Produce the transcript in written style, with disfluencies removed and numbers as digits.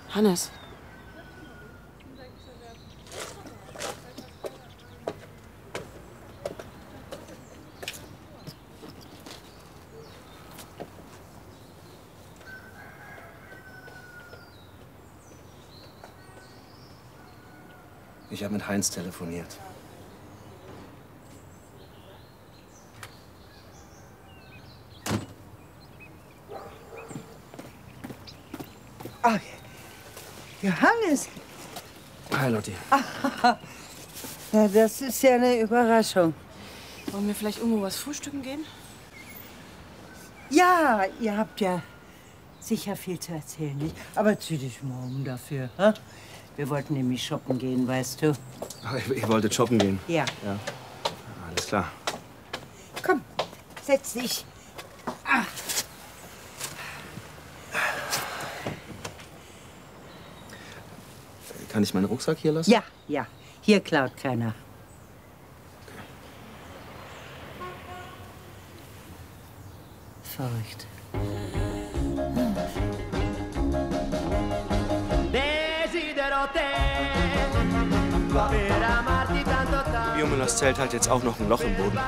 Hannes. Ich habe mit Heinz telefoniert. Ach, Johannes. Hi, Lotti. Ja, das ist ja eine Überraschung. Wollen wir vielleicht irgendwo was frühstücken gehen? Ja, ihr habt ja sicher viel zu erzählen, nicht? Aber zieh dich mal um dafür. Ha? Wir wollten nämlich shoppen gehen, weißt du. Ach, ihr wolltet shoppen gehen? Ja. Ja. Alles klar. Komm, setz dich. Ah. Kann ich meinen Rucksack hier lassen? Ja, ja. Hier klaut keiner. Verrückt. Biomüllers Zelt hat jetzt auch noch ein Loch im Boden.